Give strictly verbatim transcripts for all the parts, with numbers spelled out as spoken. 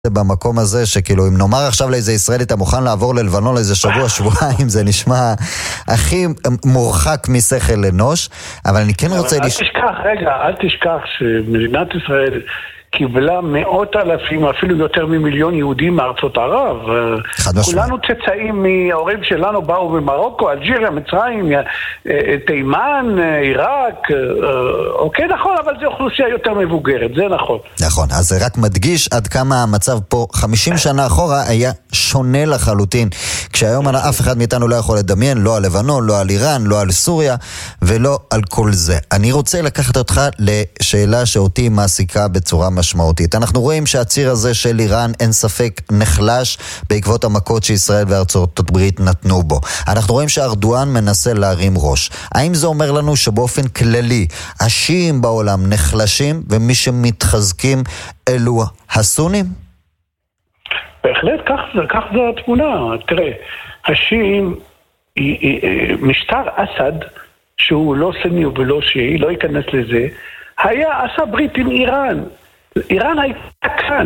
במקום הזה שכאילו אם נאמר עכשיו לאיזה ישראלי אתה מוכן לעבור ללבנון לאיזה שבוע שבועיים זה נשמע הכי מורחק משכל אנוש, אבל אני כן רוצה אל תשכח, רגע, אל תשכח שמדינת ישראל קיבלה מאות אלפים, אפילו יותר ממיליון יהודים מארצות ערב. כולנו צאצאים מההורים שלנו באו ממרוקו, אלג'יריה, מצרים, תימן, עיראק. אוקיי, נכון, אבל זו אוכלוסייה יותר מבוגרת, זה נכון. נכון, אז זה רק מדגיש עד כמה המצב פה חמישים שנה אחורה היה שונה לחלוטין. כשהיום אף אחד מאיתנו לא יכול לדמיין, לא על לבנון, לא על איראן, לא על סוריה, ולא על כל זה. אני רוצה לקחת אותך לשאלה שאותי מעסיקה בצורה משמעותית. אנחנו רואים שהציר הזה של איראן אין ספק נחלש בעקבות המכות שישראל וארצות הברית נתנו בו. אנחנו רואים שארדואן מנסה להרים ראש. האם זה אומר לנו שבאופן כללי השיעים בעולם נחלשים ומי שמתחזקים אלו הסונים? בהחלט כך זה, כך זה התמונה. תראה, השיעים, משטר אסד שהוא לא סוני ולא שיעי, לא ייכנס לזה, היה עשה ברית עם איראן. איראן הייתה כאן.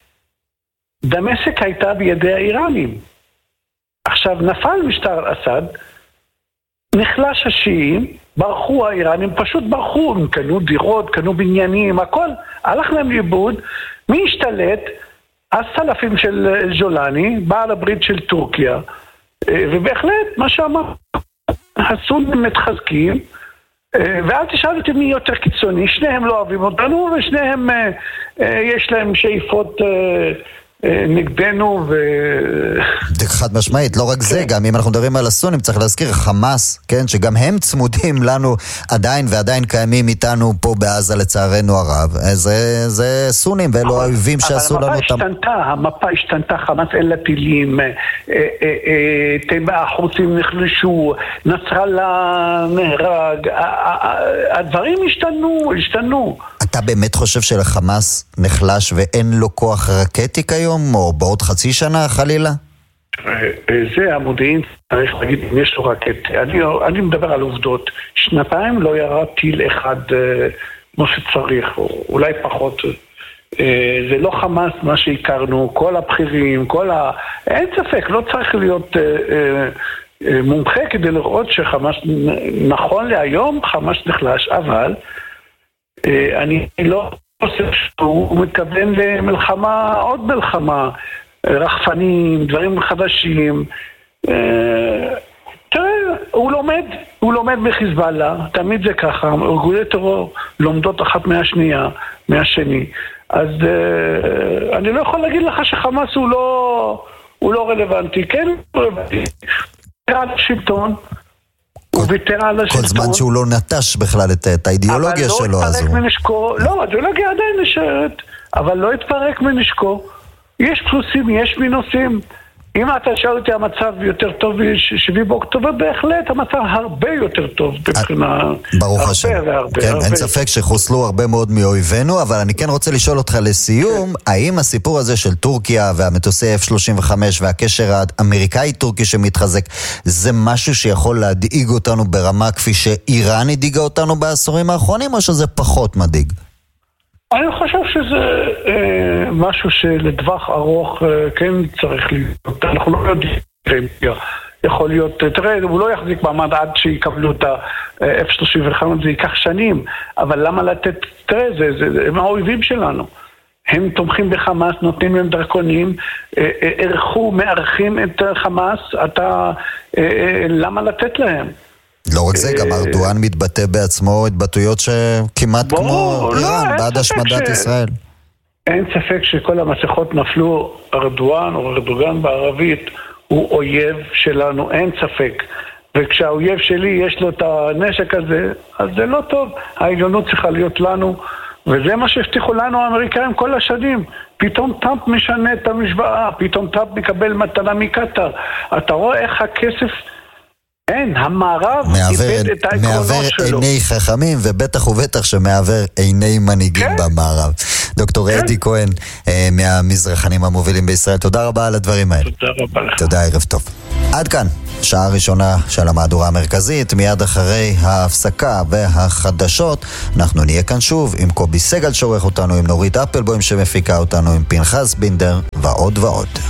דמשק הייתה בידי האיראנים. עכשיו נפל משטר אסד, נחלש השיעים, ברחו האיראנים, פשוט ברחו, הם קנו דירות, קנו בניינים, הכל, הלך להם לאיבוד. מי השתלט? הסלפים של ג'ולני, בעל הברית של טורקיה, ובהחלט מה שאמר, הסונים מתחזקים, ואל תשאל אותי מי יותר קיצוני, שניהם לא אוהבים אותנו, ושניהם יש להם שאיפות נגדנו ו... חד משמעית, לא רק זה, גם אם אנחנו מדברים על הסונים, צריך להזכיר חמאס, כן, שגם הם צמודים לנו עדיין ועדיין קיימים איתנו פה בעזה לצערנו הרב. זה, זה סונים ואלו האויבים שעשו לנו אותם. אבל המפה השתנתה, המפה השתנתה, חמאס אין לה טילים, החות'ים נחלשו, נסראללה נהרג, הדברים השתנו, השתנו. אתה באמת חושב שלחמאס נחלש ואין לו כוח רקטי כיום, או בעוד חצי שנה חלילה? זה המודיעין, צריך להגיד, אם יש לו רקט. אני, אני מדבר על עובדות. שנתיים לא ירה טיל אחד כמו שצריך, או אולי פחות. זה לא חמאס מה שהכרנו, כל הבכירים, כל ה... אין ספק, לא צריך להיות מומחה כדי לראות שחמאס, נכון להיום, חמאס נחלש, אבל אני לא חושב שהוא מתכוון למלחמה, עוד מלחמה, רחפנים, דברים חדשים. תראה, הוא לומד, הוא לומד בחיזבאללה, תמיד זה ככה, ארגוני טרור לומדות אחת מהשנייה, מהשני. אז אני לא יכול להגיד לך שחמאס הוא לא, הוא לא רלוונטי, כן הוא רלוונטי. על השלטון, הוא ויתר על השלטון. כל זמן שהוא לא נטש בכלל את, את האידיאולוגיה שלו. אבל לא התפרק מנשקו, לא, האידיאולוגיה עדיין נשארת, אבל לא התפרק מנשקו. יש פלוסים, יש מינוסים. אם אתה שאל אותי המצב יותר טוב שביעי באוקטובר, בהחלט המצב הרבה יותר טוב מבחינה... ברוך השם. כן, אין ספק שחוסלו הרבה מאוד מאויבינו, אבל אני כן רוצה לשאול אותך לסיום, האם הסיפור הזה של טורקיה והמטוסי אף שלושים וחמש והקשר האמריקאי-טורקי שמתחזק, זה משהו שיכול להדאיג אותנו ברמה כפי שאיראן הדאיגה אותנו בעשורים האחרונים, או שזה פחות מדאיג? אני חושב שזה אה, משהו שלטווח ארוך אה, כן צריך להיות, אנחנו לא יודעים, יכול להיות, תראה, הוא לא יחזיק מעמד עד שיקבלו את ה-אף שלושים וחמש, זה ייקח שנים, אבל למה לתת, תראה, זה, זה, זה, הם האויבים שלנו, הם תומכים בחמאס, נותנים להם דרקונים, אה, אה, ערכו, מערכים את חמאס, אתה, אה, אה, למה לתת להם? לא רק זה, גם ארדואן מתבטא בעצמו התבטאויות שכמעט כמו איראן, בעד השמדת ישראל. אין ספק שכל המסכות נפלו, ארדואן או ארדוגן בערבית הוא אויב שלנו, אין ספק. וכשהאויב שלי יש לו את הנשק הזה, אז זה לא טוב. העליונות צריכה להיות לנו, וזה מה שהבטיחו לנו האמריקאים כל השנים. פתאום טראמפ משנה את המשוואה, פתאום טראמפ מקבל מתנה מקטר. אתה רואה איך הכסף... אין, המערב איבד את העקרונות שלו. מעבר עיני חכמים, ובטח ובטח שמעבר עיני מנהיגים במערב. דוקטור אדי כהן, מהמזרחנים המובילים בישראל, תודה רבה על הדברים האלה. תודה רבה לך. תודה, ערב טוב. עד כאן, שעה ראשונה של המהדורה המרכזית. מיד אחרי ההפסקה והחדשות אנחנו נהיה כאן שוב עם קובי סגל שעורך אותנו, עם נורית אפלבוים שמפיקה אותנו, עם פנחס בינדר ועוד ועוד.